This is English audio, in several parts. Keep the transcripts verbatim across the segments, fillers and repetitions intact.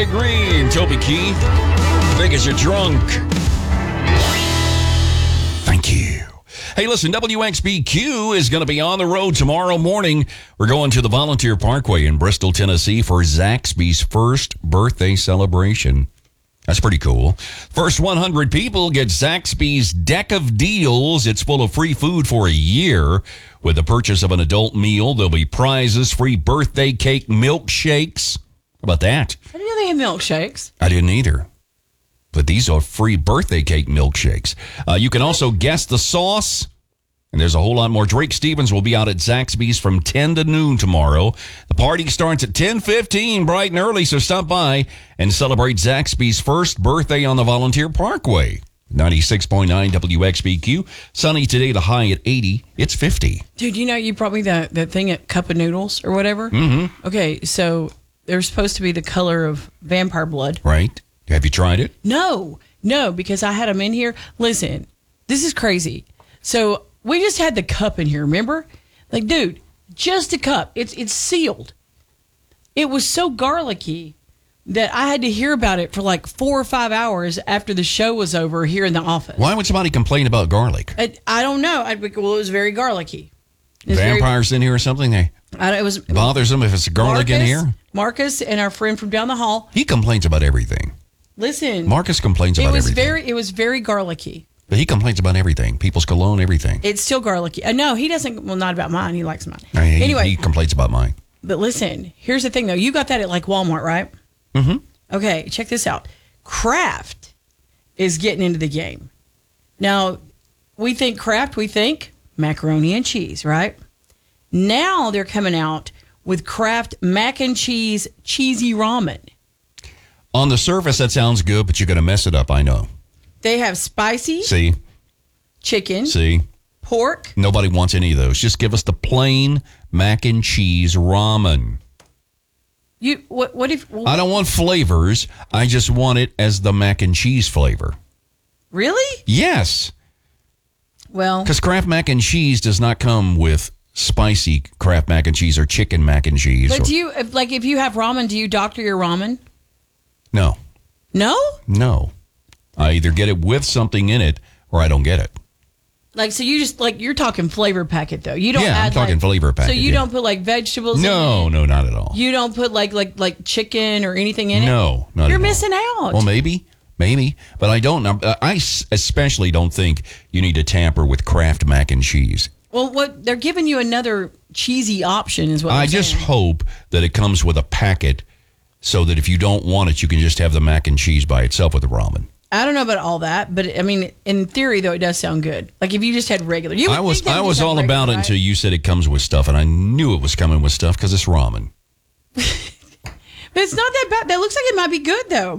agree. And Toby Keith, because you're drunk. Thank you. Hey, listen, W X B Q is going to be on the road tomorrow morning. We're going to the Volunteer Parkway in Bristol, Tennessee for Zaxby's first birthday celebration. That's pretty cool. First one hundred people get Zaxby's Deck of Deals. It's full of free food for a year. With the purchase of an adult meal, there'll be prizes, free birthday cake, milkshakes. How about that? I didn't know they had milkshakes. I didn't either. But these are free birthday cake milkshakes. Uh, you can also guess the sauce. And there's a whole lot more. Drake Stevens will be out at Zaxby's from ten to noon tomorrow. The party starts at ten fifteen, bright and early, so stop by and celebrate Zaxby's first birthday on the Volunteer Parkway. ninety-six point nine W X B Q. Sunny today, the high at eighty. It's fifty. Dude, you know, you brought me that, that thing at Cup of Noodles or whatever? Mm-hmm. Okay, so they're supposed to be the color of vampire blood. Right. Have you tried it? No, no, because I had them in here. Listen, this is crazy. So we just had the cup in here, remember? Like, dude, just a cup. It's it's sealed. It was so garlicky that I had to hear about it for like four or five hours after the show was over here in the office. Why would somebody complain about garlic? I, I don't know. I, well, it was very garlicky. It was Vampires very, in here or something? They I, it was bothers them if it's garlic Marcus, in here? Marcus and our friend from down the hall. He complains about everything. Listen. Marcus complains it about was everything. Very, it was very garlicky. But he complains about everything. People's cologne, everything. It's still garlicky. Uh, no, he doesn't. Well, not about mine. He likes mine. Uh, he, anyway. He complains about mine. But listen, here's the thing, though. You got that at like Walmart, right? Mm-hmm. Okay, check this out. Kraft is getting into the game. Now, we think Kraft, we think macaroni and cheese, right? Now they're coming out with Kraft mac and cheese cheesy ramen. On the surface, that sounds good, but you're going to mess it up, I know. They have spicy See? chicken, See? pork. Nobody wants any of those. Just give us the plain mac and cheese ramen. You what? What if? Well, I don't want flavors. I just want it as the mac and cheese flavor. Really? Yes. Well, Because Kraft mac and cheese does not come with spicy Kraft mac and cheese or chicken mac and cheese. but or, do you if, like if you have ramen? Do you doctor your ramen? no. No. No. I either get it with something in it or I don't get it. Like, so you just, like, you're talking flavor packet, though. You don't Yeah, add, I'm talking like, flavor packet. So you yeah. don't put, like, vegetables No, in it? no, not at all. You don't put, like, like, like chicken or anything in it? No, not You're at all. missing out. Well, maybe, maybe. But I don't, I especially don't think you need to tamper with Kraft mac and cheese. Well, what they're giving you another cheesy option is what I I'm just saying. hope that it comes with a packet so that if you don't want it, you can just have the mac and cheese by itself with the ramen. I don't know about all that, but, I mean, in theory, though, it does sound good. Like, if you just had regular. You would I was think they I would was just have all regular, about it right? until you said it comes with stuff, and I knew it was coming with stuff because it's ramen. But it's not that bad. That looks like it might be good, though.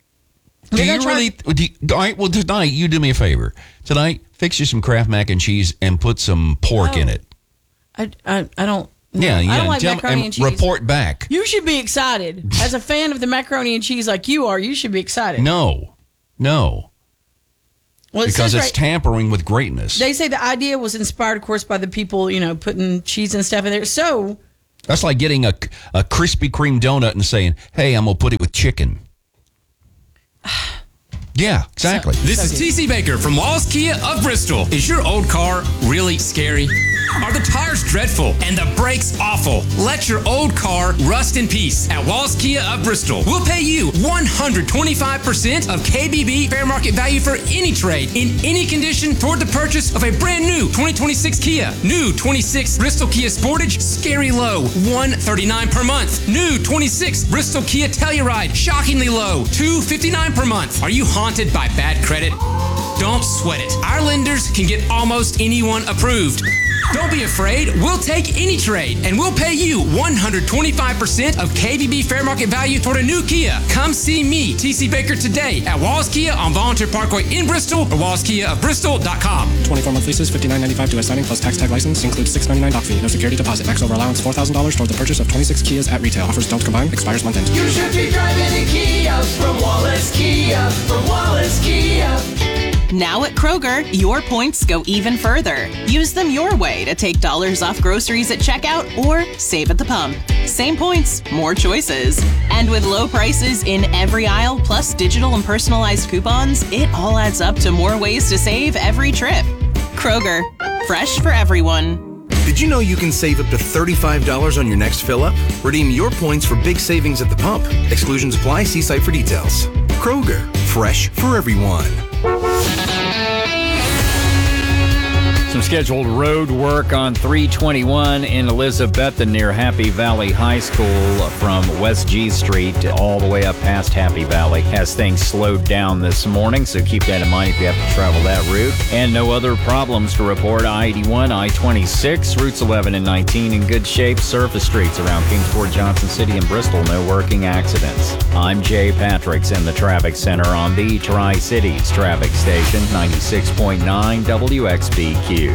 Do They're you gonna try- really? Do you, all right, well, tonight, you do me a favor. Tonight, fix you some Kraft mac and cheese and put some pork Oh. in it. I, I, I don't. No, Yeah, yeah. I don't like tell- macaroni and cheese. Report back. You should be excited. As a fan of the macaroni and cheese like you are, you should be excited. No, no. Well, it Because says it's right- tampering with greatness. They say the idea was inspired, of course, by the people, you know, putting cheese and stuff in there. So, That's like getting a, a Krispy Kreme donut and saying, hey, I'm going to put it with chicken. Yeah, exactly. This is T C Baker from Walls Kia of Bristol. Is your old car really scary? Are the tires dreadful and the brakes awful? Let your old car rust in peace at Walls Kia of Bristol. We'll pay you one hundred twenty-five percent of K B B fair market value for any trade in any condition toward the purchase of a brand new twenty twenty-six Kia. New twenty-six Bristol Kia Sportage, scary low, one hundred thirty-nine dollars per month. New twenty-six Bristol Kia Telluride, shockingly low, two hundred fifty-nine dollars per month. Are you haunted by bad credit? Don't sweat it. Our lenders can get almost anyone approved. Don't be afraid. We'll take any trade, and we'll pay you one hundred twenty-five percent of K B B fair market value toward a new Kia. Come see me, T C Baker, today at Walls Kia on Volunteer Parkway in Bristol or walls kia of bristol dot com. twenty-four month leases, fifty-nine ninety-five to a signing plus tax tag license. Includes six ninety-nine doc fee. No security deposit. Max over allowance four thousand dollars toward the purchase of twenty-six Kias at retail. Offers don't combine. Expires month end. You should be driving a Kia from Wallace Kia, from Wallace Kia. Now at Kroger, your points go even further. Use them your way to take dollars off groceries at checkout or save at the pump. Same points, more choices. And with low prices in every aisle, plus digital and personalized coupons, it all adds up to more ways to save every trip. Kroger, fresh for everyone. Did you know you can save up to thirty-five dollars on your next fill-up? Redeem your points for big savings at the pump. Exclusions apply. See site for details. Kroger, fresh for everyone. Some scheduled road work on three twenty-one in Elizabethton near Happy Valley High School from West G Street all the way up past Happy Valley. Has things slowed down this morning, so keep that in mind if you have to travel that route. And no other problems to report. I eighty-one, I twenty-six, routes eleven and nineteen in good shape. Surface streets around Kingsport, Johnson City, and Bristol, no working accidents. I'm Jay Patricks in the Traffic Center on the Tri-Cities Traffic Station, ninety-six point nine W X B Q.